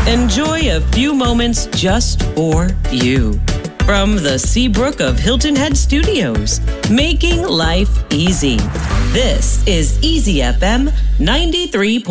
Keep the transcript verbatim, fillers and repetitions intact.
Enjoy a few moments just for you. From the Seabrook of Hilton Head Studios, making life easy. This is Easy F M ninety-three.